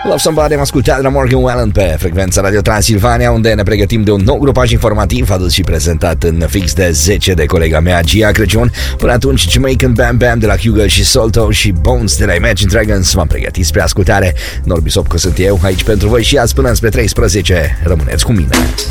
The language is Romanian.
Love Somebody am ascultat de la Morgan Wallen pe frecvența Radio Transilvania, unde ne pregătim de un nou grupaj informativ adus și prezentat în fix de 10 de colega mea, Gia Crăciun. Până atunci, Jamaican Bam Bam de la Hugo și Salto și Bones de la Imagine Dragons m-am pregătit spre ascultare. Norbi Sopco sunt eu, aici pentru voi și azi până spre 13. Rămâneți cu mine.